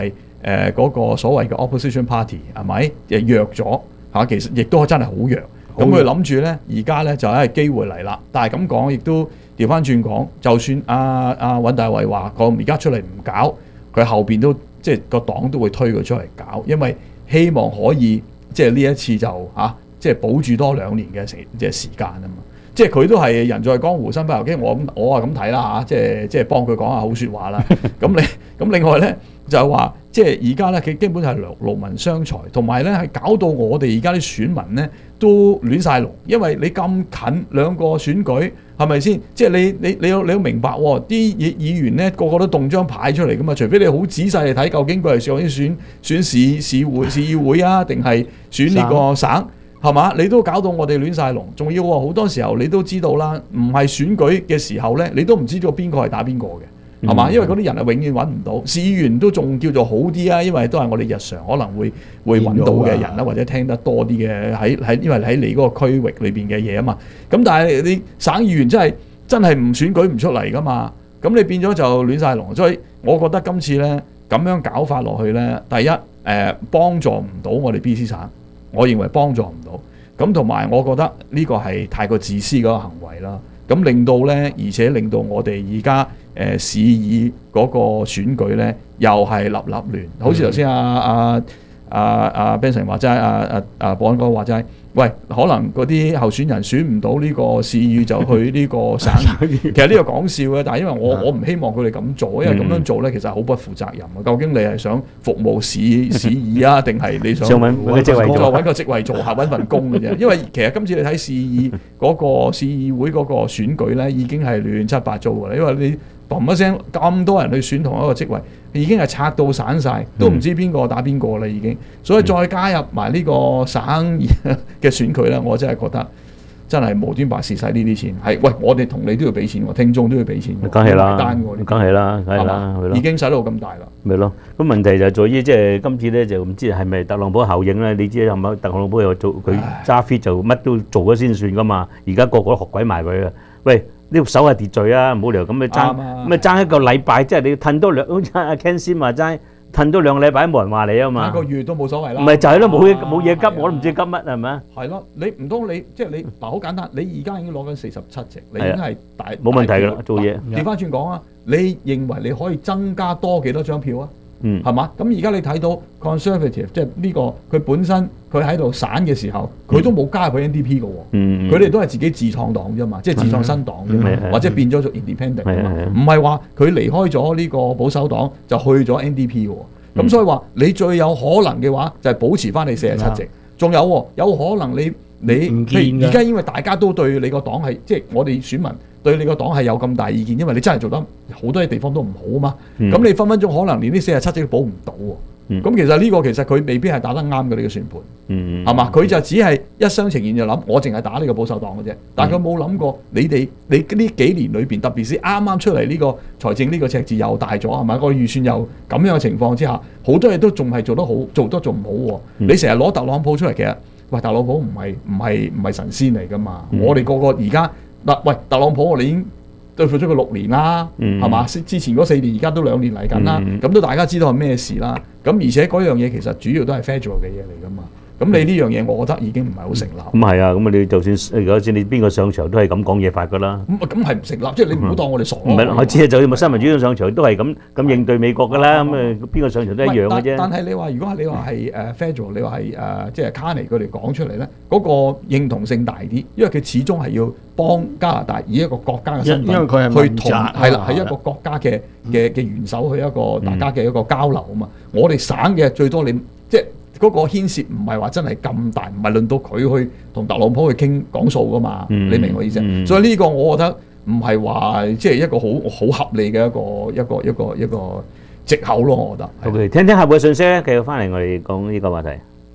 誒嗰個所謂嘅 opposition party 係咪誒弱咗嚇？其實亦都真係好弱。咁佢諗住咧，而家咧就係機會嚟啦。但係咁講，亦都調翻轉講，就算阿阿尹大偉話我而家出嚟唔搞，佢後邊都即係個黨都會推佢出嚟搞，因為希望可以即係呢一次就嚇、啊、即係保住多兩年嘅時即係時間啊嘛。即係佢都係人在江湖身不由己，我我係咁睇啦嚇，即係即係幫佢講下好説話啦。咁你咁另外咧就係話，即係而家咧佢基本係勞勞民傷財，同埋咧係搞到我哋而家啲選民咧都亂晒龍，因為你咁近兩個選舉係咪先？即係你你你要你要明白喎，啲議議員咧個個都動張牌出嚟噶嘛，除非你好仔細嚟睇究竟佢係想選選市市會市議會啊，定係選呢個省。係嘛？你都搞到我哋亂晒龍，仲要喎好多時候你都知道啦，唔係選舉嘅時候咧，你都唔知道邊個係打邊個嘅，係嘛？因為嗰啲人係永遠揾唔到，市議員都仲叫做好啲啊，因為都係我哋日常可能會會揾到嘅人啦，或者聽得多啲嘅喺喺，因為喺你嗰個區域裏邊嘅嘢啊嘛。咁但係你省議員真係真係唔選舉唔出嚟噶嘛？咁你變咗就亂晒龍，所以我覺得今次咧咁樣搞法落去咧，第一誒、呃、幫助唔到我哋 B C 省。我認為幫助唔到，咁同埋我覺得呢個係太過自私嗰個行為啦，咁令到呢，而且令到我哋而家誒市議嗰個選舉呢，又係立立亂，好似頭先阿阿阿阿 Benson 話齋，阿阿阿保安哥話齋，喂，可能嗰啲候選人選唔到呢個市議就去呢個省議，其實呢個講笑嘅，但係因為我我唔希望佢哋咁做，因為咁樣做呢，其實好不負責任啊！究竟你係想服務市市議啊，定係你想揾個職位做？ 揾個職位做下揾份工嘅啫。因為其實今次你睇市議嗰個市議會嗰個選舉呢，已經係亂七八糟㗎啦，因為你砰一聲咁多人去選同一個職位，已經係拆到散晒，都唔知邊個打邊個啦已經。所以再加入埋呢個省嘅選舉咧，我真係覺得真係無端白事使呢啲錢。係喂，我哋同你都要俾錢喎，聽眾都要俾錢喎， 梗係啦， 單喎， 梗係啦，梗係啦， 已經使到咁大啦。 咪咯，咁問題就在於即係今次咧就唔知係咪特朗普效應咧？你知係咪特朗普又做佢揸 fit 就乜都做咗先算噶嘛？而家個個都學鬼埋佢啊！喂！呢個守下秩序啊，冇理由咁你爭，咁咪爭一個禮拜，即係你褪多兩，好似阿 Ken 先話齋，褪多兩個禮拜冇人話你啊嘛。 一個月都冇所謂啦。 唔係就係咯，冇嘢冇嘢急，我都唔知急乜係咪啊？ 係咯，你唔通你即係你嗱好簡單，你而家已經攞緊四十七席，你已經係大冇問題㗎啦，做嘢。 調翻轉講啊，你認為你可以增加多幾多張票啊？ 嗯， 係嘛？咁而家你睇到 Conservative 即係呢個佢本身佢喺度散嘅時候，佢都冇加入佢 N D P 嘅喎。嗯，佢哋都係自己自創黨啫嘛，即係自創新黨啫嘛，或者變咗做 independent 啊嘛。唔係話佢離開咗呢個保守黨就去咗 N D P 嘅喎。咁所以話你最有可能嘅話就係保持翻你四十七席。仲有喎，有可能你你譬如而家因為大家都對你個黨係即係我哋選民。對你個黨係有咁大意見，因為你真係做得好多嘅地方都唔好啊嘛。咁、嗯、你分分鐘可能連呢四十七席都保唔到喎。咁、嗯、其實呢個其實佢未必係打得啱嘅呢個算盤，係、嗯、嘛？佢就只係一廂情願就諗，我淨係打呢個保守黨嘅啫。但係佢冇諗過你哋你呢幾年裏邊，特別是啱啱出嚟呢個財政呢個赤字又大咗，係咪？個預算又咁樣嘅情況之下，好多嘢都仲係做得好，做得仲唔好喎、嗯。你成日攞特朗普出嚟，其實喂，特朗普唔係唔係唔係神仙嚟㗎嘛？嗯、我哋個個而家嗱，喂，特朗普我哋已經對付咗佢六年啦，係嘛、嗯？之前嗰四年，而家都兩年嚟緊啦，咁、嗯、都大家知道係咩事啦。咁而且嗰樣嘢其實主要都係 federal 嘅嘢嚟噶嘛。咁你呢樣嘢，我覺得已經唔係好成立。咁係啊，咁你就算如果先你邊個上場都係咁講嘢法噶啦。咁咁係唔成立，即係你唔好當我哋傻。唔係，我知啊，就算新民主黨上場都係咁咁應對美國噶啦。咁誒邊個上場都一樣嘅啫。但係你話如果你話係誒 federal，你話係誒即係 Carney 佢哋講出嚟咧，嗰個認同性大啲，因為佢始終係要幫加拿大以一個國家嘅身份去同係啦，係一個國家嘅嘅嘅元首去一個大家嘅一個交流啊嘛。我哋省嘅最多你即係。嗰個牽涉唔係話真係咁大，唔係輪到佢去同特朗普去傾講數噶嘛？嗯、你明我意思？嗯、所以呢個我覺得唔係話即係一個好好合理嘅一個一個一個一個藉口咯，我覺得。OK， 聽聽下部嘅信息咧，繼續翻嚟我哋講呢個話題。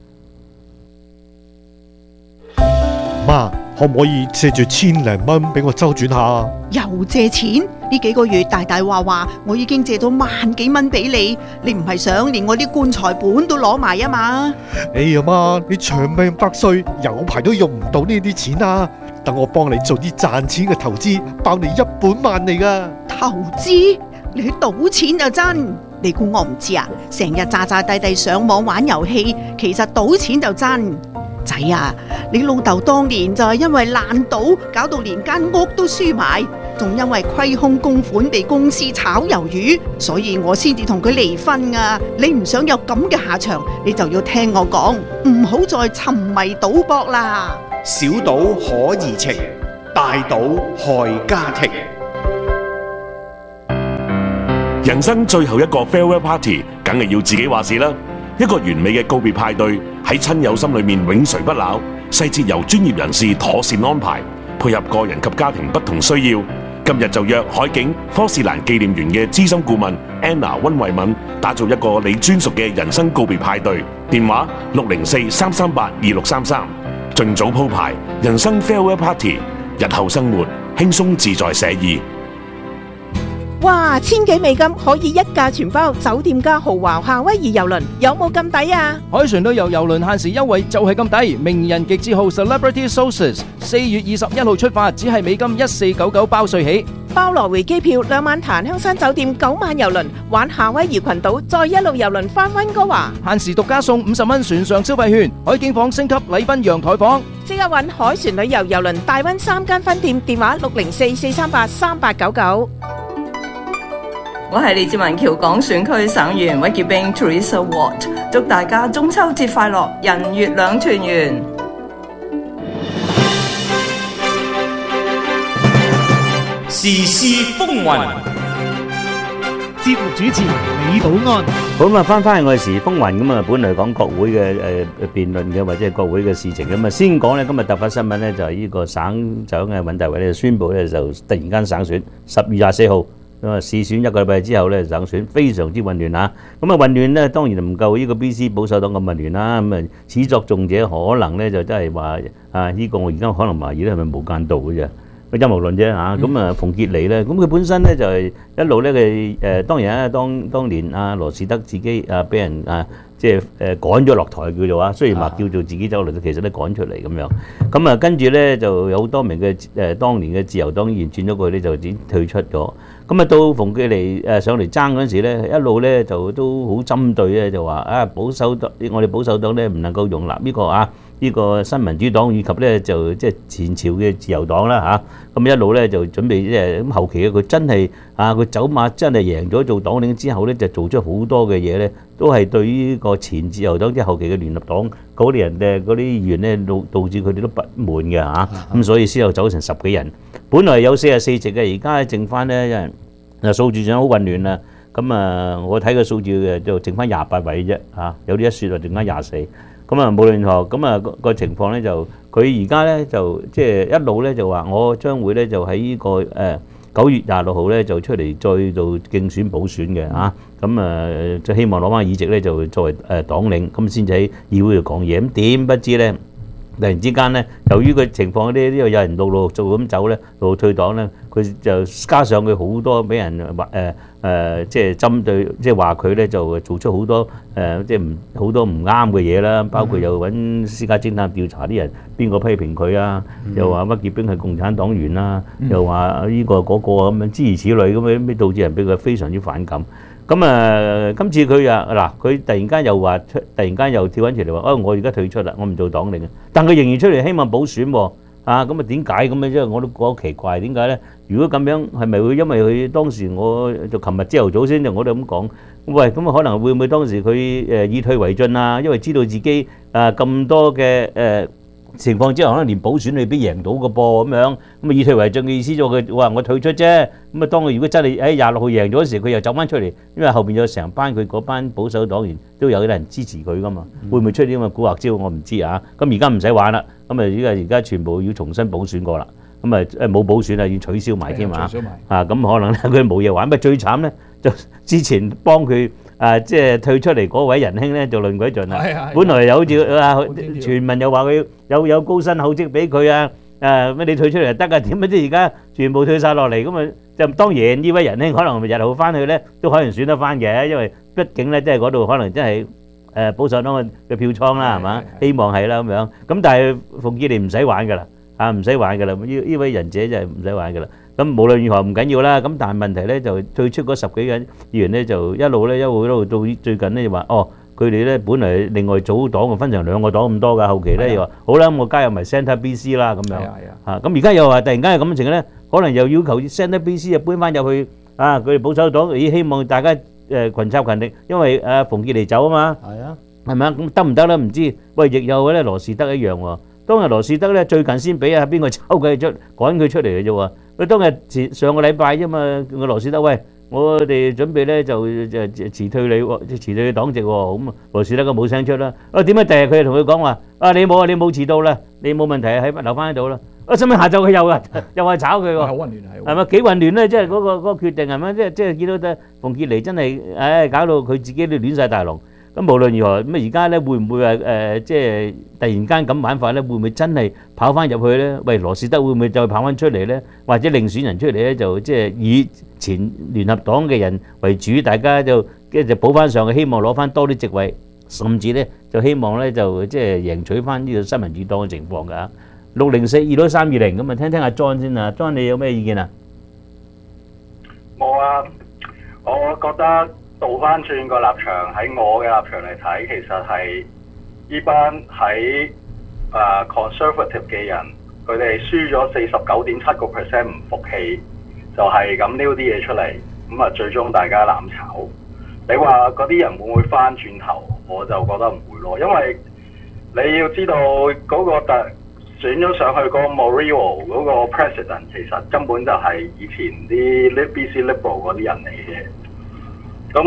媽，可唔可以借住千零蚊俾我周轉下啊？ 又借錢？呢幾個月大大話話，我已經借咗萬幾蚊俾你，你唔係想連我啲棺材本都攞埋啊嘛？ 哎呀媽，你長命百歲，有排都用唔到呢啲錢啊！等我幫你做啲賺錢嘅投資，包你一本萬利噶。 投資？ 你去賭錢就真，你估我唔知啊？成日詐詐諦諦上網玩遊戲，其實賭錢就真。仔啊，你老豆當年就係因為爛賭，搞到連間屋都輸埋，仲因為虧空公款被公司炒魷魚，所以我先至同佢離婚啊！你唔想有咁嘅下場，你就要聽我講，唔好再沉迷賭博啦。 小賭可怡情，大賭害家庭。 人生最後一個 farewell party，梗係要自己話事啦。一個完美嘅告別派對，喺親友心裏面永垂不朽，細節由專業人士妥善安排，配合個人及家庭不同需要。今日就約海景科士蘭紀念園嘅資深顧問 Anna 溫慧敏，打造一個你專屬嘅人生告別派對。電話六零四三三八二六三三，盡早鋪排人生 farewell party，日後生活輕鬆自在寫意。 哇，千幾美金可以一價全包，酒店加豪華夏威夷郵輪，有冇咁抵啊？ 海船旅遊郵輪限時優惠就係咁抵，名人極致號 Celebrity Sources 四月二十一號出發，只係美金一四九九包稅起， 包來回機票，兩晚檀香山酒店，九晚郵輪玩夏威夷群島，再一路郵輪翻溫哥華， 限時獨家送五十蚊船上消費券，海景房升級禮賓陽台房， 即刻揾海船旅遊郵輪大溫三間分店，電話六零四四三八三八九九。 我係李志文橋港選區省議員屈潔冰 Teresa Watt， 祝大家中秋節快樂，人月兩團圓。 時事風雲，節目主持李寶安。 好咁啊，翻翻去我哋時風雲咁啊，本嚟講國會嘅誒辯論嘅或者係國會嘅事情咁啊，先講咧今日突發新聞咧就係呢個省長嘅尹大偉咧宣布咧就突然間省選十月廿四號。咁啊，試選一個禮拜之後咧，省選非常之混亂嚇。咁啊，混亂咧當然唔夠呢個 B C 保守黨咁混亂啦。咁啊，始作俑者可能咧就真係話啊，呢個我而家可能懷疑咧係咪無間道嘅啫？個陰謀論啫嚇。咁啊，馮傑尼咧，咁佢本身咧就係一路咧佢誒當然啊，當當年阿羅士德自己啊俾人啊即係誒趕咗落台叫做啊，雖然話叫做自己走嚟，其實都趕出嚟咁樣。咁啊，跟住咧就有好多名嘅誒當年嘅自由黨議員轉咗過去咧，就已經退出咗。咁啊，到馮傑尼誒上嚟爭嗰陣時咧，一路咧就都好針對咧，就話啊保守黨，我哋保守黨咧唔能夠容納呢個啊呢個新民主黨以及咧就即係前朝嘅自由黨啦嚇。咁一路咧就準備即係咁後期咧，佢真係啊佢走馬真係贏咗做黨領之後咧，就做出好多嘅嘢咧，都係對於呢個前自由黨即係後期嘅聯合黨嗰啲人嘅嗰啲議員咧，導導致佢哋都不滿嘅嚇。咁所以先有走成十幾人。本來有四十四席嘅，而家剩翻咧，因為嗱數字上好混亂啦。咁啊，我睇個數字嘅就剩翻廿八位啫嚇，有啲一説就剩翻廿四。咁啊，無論如何，咁啊個情況咧就佢而家咧就即係一路咧就話我將會咧就喺呢個誒九月廿六號咧就出嚟再做競選補選嘅嚇。咁啊就希望攞翻議席咧就作為誒黨領，咁先至喺議會度講嘢。咁點不知咧？突然之間咧，由於個情況啲呢度有人陸陸續續咁走咧，陸續退黨咧，佢就加上佢好多俾人話誒誒，即係針對，即係話佢咧就做出好多誒，即係唔好多唔啱嘅嘢啦，包括又揾私家偵探調查啲人邊個批評佢啊，又話屈潔冰係共產黨員啦，又話呢個嗰個咁樣諸如此類咁樣，咩導致人俾佢非常之反感。咁啊，今次佢啊嗱，佢突然間又話出，突然間又跳翻出嚟話，哦，我而家退出啦，我唔做黨領嘅。但佢仍然出嚟希望補選喎，啊，咁啊點解咁嘅啫？我都覺得奇怪，點解咧？如果咁樣係咪會因為佢當時我就琴日朝頭早先就我哋咁講，喂，咁啊可能會唔會當時佢誒以退為進啊？因為知道自己啊咁多嘅誒情況之後，可能連補選未必贏到嘅噃咁樣，咁啊以退為進嘅意思就佢話我退出啫。咁啊當佢如果真係喺廿六號贏咗時，佢又走翻出嚟，因為後邊有成班佢嗰班保守黨員都有啲人支持佢噶嘛，會唔會出啲咁嘅蠱惑招我唔知啊。咁而家唔使玩啦，咁啊依家而家全部要重新補選過啦。咁啊誒冇補選啊，要取消埋添啊。啊咁可能咧佢冇嘢玩，咪最慘咧就之前幫佢。啊！即係退出嚟嗰位仁兄咧，就論鬼盡啦。本來有好似啊，傳聞又話佢有有高薪厚職俾佢啊。誒乜你退出嚟就得㗎？點解即而家全部退曬落嚟咁啊？就當然呢位仁兄可能日後翻去咧都可能選得翻嘅，因為畢竟咧即係嗰度可能真係誒保守黨嘅票倉啦，係嘛？希望係啦咁樣。咁但係馮傑尼唔使玩㗎啦，啊唔使玩㗎啦。呢呢位仁者就係唔使玩㗎啦。 咁無論如何唔緊要啦。咁但係問題咧就退出嗰十幾個議員咧就一路咧一路一路到最近咧就話哦，佢哋咧本嚟另外組黨分成兩個黨咁多㗎，後期咧又話好啦，我加入埋 Centre B C 啦咁樣嚇。咁而家又話突然間有咁嘅情況咧，可能又要求 Centre B C 啊搬翻入去啊，佢哋保守黨咦希望大家誒群策群力，因為誒馮傑尼走啊嘛。係啊。係咪啊？咁得唔得咧？唔知。喂，亦有咧羅士德一樣喎。當日羅士德咧最近先俾啊邊個抽佢出趕佢出嚟嘅啫喎。佢當日前上個禮拜啫嘛，個羅士德喂，我哋準備咧就就辭退你喎，辭退你黨籍喎。咁啊羅士德都冇聲出啦。啊點解第日佢就同佢講話啊你冇啊你冇遲到啦，你冇問題喺留翻喺度啦。啊使唔使下晝佢又啊又係炒佢喎？好混亂係。係咪幾混亂咧？即係嗰個嗰個決定係咪？即係即係見到得馮傑尼真係唉搞到佢自己都亂曬大龍。咁無論如何，咁而家咧會唔會話誒，即係突然間咁玩法咧，會唔會真係跑翻入去咧？喂，羅士德會唔會再跑翻出嚟咧？或者另選人出嚟咧，就即係以前聯合黨嘅人為主，大家就跟住就補翻上去，希望攞翻多啲席位，甚至咧就希望咧就即係贏取翻呢個新民主黨嘅情況㗎。六零四二六三二零咁啊，聽聽阿 John 先啊 ，John 你有咩意見啊？ 冇啊，我覺得。倒翻轉個立場喺我嘅立場嚟睇，其實係呢班喺誒、uh, conservative 嘅人，佢哋輸咗四十九點七個 percent 唔服氣，就係咁撩啲嘢出嚟，咁啊最終大家攬炒。你話嗰啲人會唔會翻轉頭？我就覺得唔會咯，因為你要知道嗰個特選咗上去嗰個 Morio 嗰個 president， 其實根本就係以前啲 B C Liberal 嗰啲人嚟嘅。咁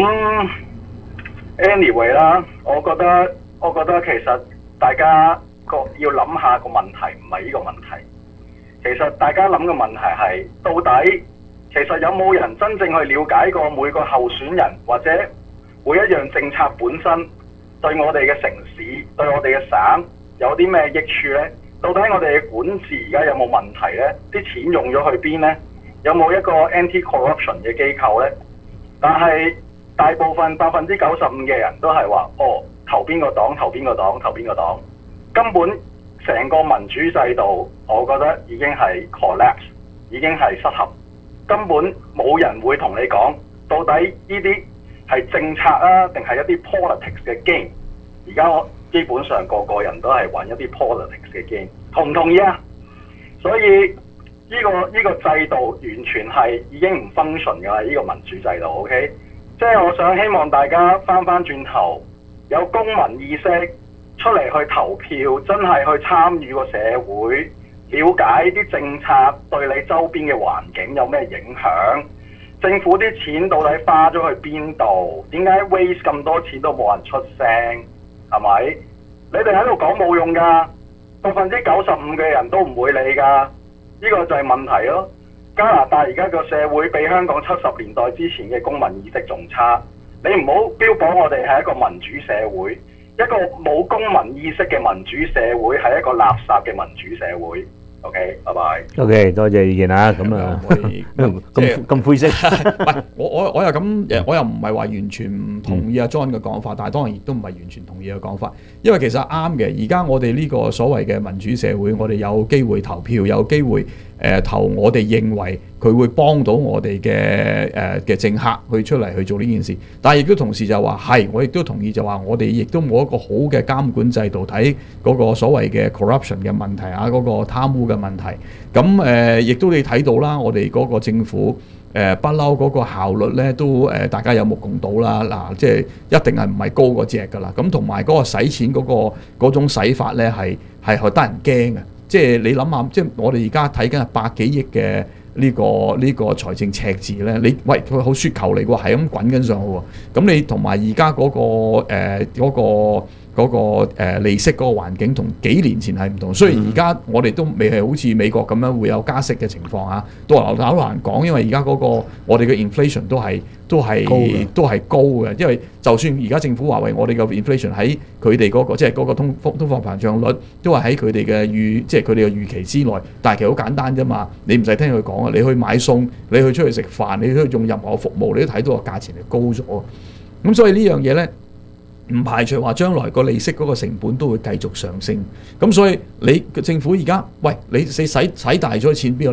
anyway 啦，我覺得我覺得其實大家個要諗下個問題唔係呢個問題，其實大家諗嘅問題係到底其實有冇人真正去了解過每個候選人或者每一樣政策本身對我哋嘅城市對我哋嘅省有啲咩益處呢？到底我哋嘅管治而家有冇問題呢？啲錢用咗去邊呢？有冇一個 anti-corruption 嘅機構呢？但係大部分百分之九十五嘅人都係話：哦，投邊個黨，投邊個黨，投邊個黨。根本成個民主制度，我覺得已經係 collapse， 已經係失衡。根本冇人會同你講，到底呢啲係政策啊，定係一啲 politics 嘅 game。而家我基本上個個人都係玩一啲 politics 嘅 game， 同唔同意啊？所以呢個呢個制度完全係已經唔 function 㗎啦，呢個民主制度 ，OK？即係我想希望大家翻翻轉頭，有公民意識出嚟去投票，真係去參與個社會，了解啲政策對你周邊嘅環境有咩影響，政府啲錢到底花咗去邊度？點解 waste 咁多錢都冇人出聲？係咪？你哋喺度講冇用㗎，百分之九十五嘅人都唔會理㗎，呢個就係問題咯。加拿大而家個社會比香港七十年代之前嘅公民意識仲差，你唔好標榜我哋係一個民主社會，一個冇公民意識嘅民主社會係一個垃圾嘅民主社會。OK， 拜拜。 OK， 多謝意見啊。咁啊，咁咁灰色。 唔係，我我我又咁誒，我又唔係話完全唔同意阿 John 嘅講法，但係當然亦都唔係完全同意嘅講法，因為其實啱嘅。而家我哋呢個所謂嘅民主社會，我哋有機會投票，有機會誒、呃、投我哋認為佢會幫到我哋嘅誒嘅政客去出嚟去做呢件事，但係亦都同時就話係，我亦都同意就話我哋亦都冇一個好嘅監管制度睇嗰個所謂嘅 corruption 嘅問題啊，嗰、嗰個貪污嘅問題。咁誒亦都你睇到啦，我哋嗰個政府誒不嬲嗰個效率咧都誒、呃、大家有目共睹啦。嗱、呃，即係一定係唔係高嗰隻㗎啦。咁同埋嗰個使錢嗰、嗰個嗰種使法咧係係係得人驚嘅。即係你諗下，即係我哋而家睇緊係百幾億嘅。呢、這個呢、這個財政赤字咧，你喂佢好雪球嚟喎，係咁滾緊上去喎。咁你同埋而家嗰個誒嗰、呃那個嗰、那個呃、利息嗰個環境同幾年前係唔同。雖然而家我哋都未係好似美國咁樣會有加息嘅情況嚇，都好難講，因為而家嗰個我哋嘅 inflation 都係都係都係高嘅。因為就算而家政府話為我哋嘅 inflation 喺佢哋嗰個即係嗰個通通貨膨脹率都係喺佢哋嘅預即係佢哋嘅預期之內，但係其實好簡單啫嘛，你唔使聽佢講啊，你去買餸，你去出去食飯，你去用任何服務，你都睇到個價錢係高咗。咁所以呢樣嘢咧，唔排除話將來個利息嗰個成本都會繼續上升。咁所以你政府而家喂你你使使大咗錢邊度嚟啊？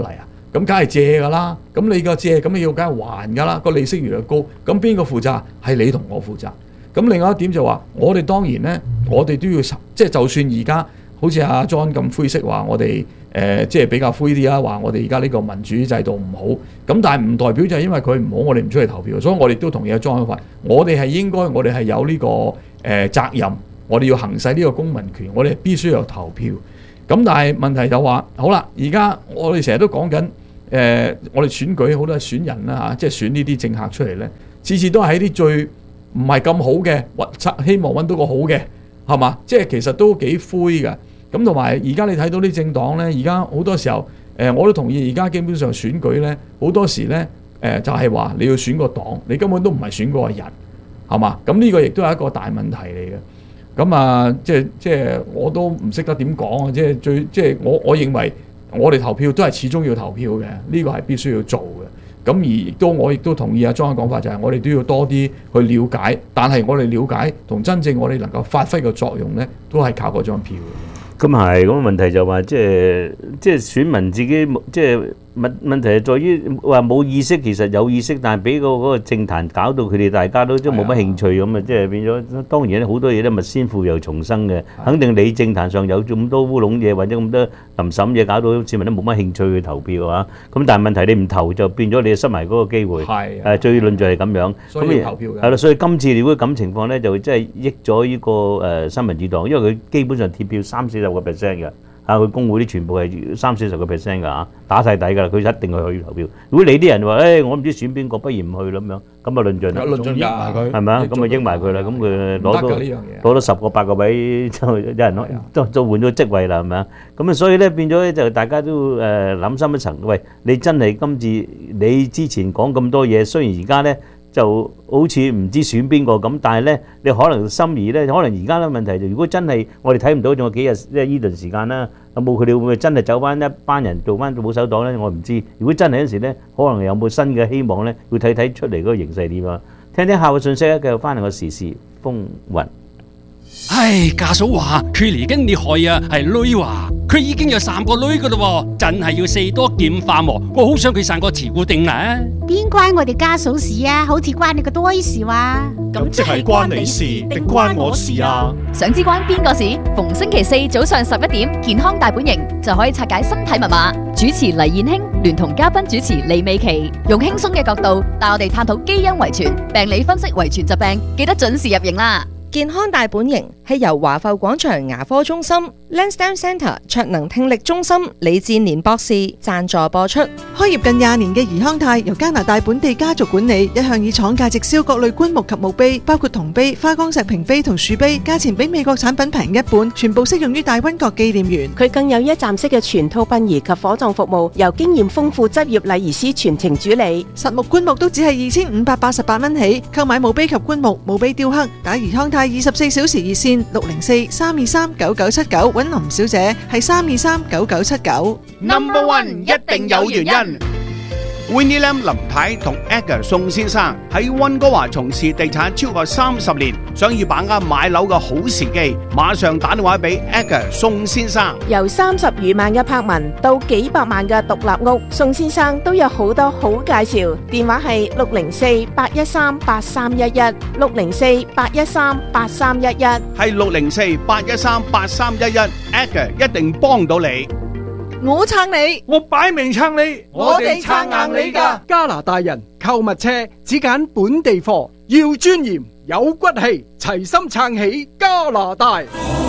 咁梗係借㗎啦。咁你個借，咁你要梗係還㗎啦。個利息越嚟越高，咁邊個負責？係你同我負責。咁另外一點就話，我哋當然呢，我哋都要即係就算而家好似阿 John 咁灰色話，我哋誒、呃、即係比較灰啲啦，話我哋而家呢個民主制度唔好。咁但係唔代表就係因為佢唔好，我哋唔出去投票。所以我哋都同意阿 John 嘅話，我哋係應該，我哋係有呢、這個誒、呃、責任，我哋要行使呢個公民權，我哋必須要投票。咁但係問題就話，好啦，而家我哋成日都講緊誒，我哋選舉好多選人啦嚇、啊，即係選呢啲政客出嚟咧，次次都係喺啲最唔係咁好嘅，希望揾到個好嘅，係嘛？即係其實都幾灰嘅。咁同埋而家你睇到啲政黨咧，而家好多時候誒、呃，我都同意而家基本上選舉咧，好多時咧誒、呃、就係、是、話你要選個黨，你根本都唔係選嗰個人，係嘛？咁呢個亦都係一個大問題嚟嘅。咁啊，即係即係我都唔識得點講啊！即係最即係我我認為我哋投票都係始終要投票嘅，呢個係必須要做嘅。咁而亦都我亦都同意阿莊嘅講法，就係我哋都要多啲去了解。但係我哋了解同真正我哋能夠發揮嘅作用咧，都係靠嗰張票。 咁係，咁問題就話即係即係選民自己即係問問題係在於話冇意識，其實有意識，但係俾個嗰個政壇搞到佢哋大家都即係冇乜興趣咁啊！即係變咗，當然好多嘢都咪先腐又重生嘅。肯定你政壇上有咁多烏龍嘢或者咁多臨審嘢，搞到市民都冇乜興趣去投票啊！咁但係問題你唔投就變咗你失埋嗰個機會。係誒，最論就係咁樣。 所以要投票嘅。 係啦，所以今次如果咁情況咧，就真係益咗呢個誒新民主黨，因為佢基本上貼票三四十個 percent 嘅。啊！佢工會啲全部係三四十個 percent 㗎嚇，打晒底㗎啦，佢一定係去投票。如果你啲人話，誒、哎、我唔知選邊個，不如唔去啦咁樣，咁啊論盡啦， 論盡㗎佢， 係咪啊？咁啊應埋佢啦，咁佢攞到攞到十個八個位，就有人攞，就就換咗職位啦，係咪啊？咁啊，所以咧變咗咧就大家都誒諗深一層，喂，你真係今次你之前講咁多嘢，雖然而家咧。就好似唔知選邊個咁，但係咧，你可能心儀咧，可能而家嘅問題就，如果真係我哋睇唔到，仲有幾日即係呢段時間啦，有冇佢哋會唔會真係走翻一班人做翻保守黨咧？我唔知。如果真係嗰陣時咧，可能有冇新嘅希望咧？要睇睇出嚟嗰個形勢點啊！聽聽下個信息咧，繼續翻嚟個時事風雲。 唉，家嫂話佢嚟緊你害啊，係女話佢已經有三個女噶啦，真係要四多劍化喎。我好想佢生個慈固定啦。 邊關我哋家嫂事啊？好似關你個多事話。 咁即係關你事定關我事啊？ 想知關邊個事？逢星期四早上十一點，健康大本營就可以拆解身體密碼。主持黎燕卿聯同嘉賓主持李美琪，用輕鬆嘅角度帶我哋探討基因遺傳、病理分析遺傳疾病，記得準時入營啦。 健康大本營係由華埠廣場牙科中心、Lansdowne Centre 卓能聽力中心李志年博士贊助播出。 開業近廿年嘅怡康泰由加拿大本地家族管理，一向以廠價直銷各類棺木及墓碑，包括銅碑、花崗石屏碑同樹碑，價錢比美國產品平一半，全部適用於大溫國紀念園。 佢更有一站式嘅全套殯儀及火葬服務，由經驗豐富執業禮儀師全程主理。 實木棺木都只係二千五百八十八蚊起，購買墓碑及棺木、墓碑雕刻，打怡康泰二十四小時熱線六零四三二三九九七九，揾林小姐係三二三九九七九。 Number one 一定有原因。Winnie Lam 林太同 Edgar 宋先生喺溫哥華從事地產超過三十年，想要把握買樓嘅好時機，馬上打電話俾 Edgar 宋先生。 由三十餘萬嘅柏文到幾百萬嘅獨立屋，宋先生都有好多好介紹。電話係六零四八一三八三一一，六零四八一三八三一一， 係六零四八一三八三一一 ，Edgar 一定幫到你。 我撐你， 我擺明撐你， 我哋撐硬你㗎。 加拿大人購物車只揀本地貨，要尊嚴有骨氣，齊心撐起加拿大。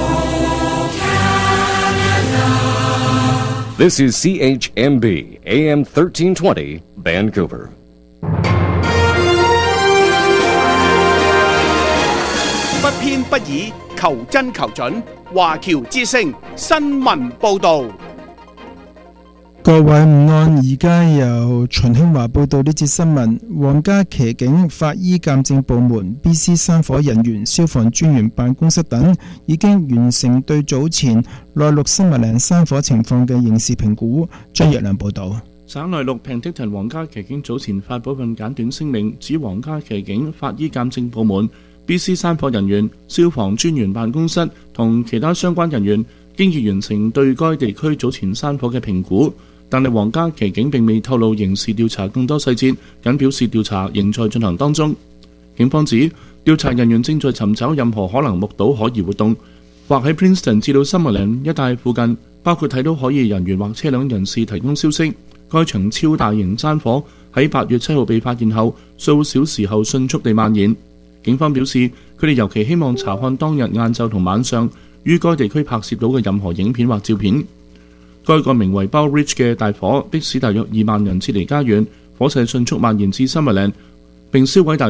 This is C H M B A M thirteen twenty Vancouver. 不偏不倚，求真求準。華僑之聲新聞報導。 各位午安，而家由秦興華報道呢節新聞。皇家騎警、法醫鑑證部門、B C 山火人員、消防專員辦公室等已經完成對早前內陸新麥蘭山火情況嘅刑事評估。張若良報道。 省內陸 Penticton 皇家騎警早前發佈份簡短聲明，指皇家騎警、法醫鑑證部門、B C 山火人員、消防專員辦公室同其他相關人員經已完成對該地區早前山火嘅評估。 但係皇家騎警並未透露刑事調查更多細節，僅表示調查仍在進行當中。警方指調查人員正在尋找任何可能目睹可疑活動，或喺 Princeton 至到 Summerlin 一帶附近，包括睇到可疑人員或車輛人士提供消息。該場超大型山火喺八月七號被發現後，數小時後迅速地蔓延。警方表示，佢哋尤其希望查看當日晏晝同晚上於該地區拍攝到嘅任何影片或照片。該個名為 Bow Ridge 嘅大火迫使大約二萬人撤離家園，火勢迅速蔓延至 Summerlin，並燒毀大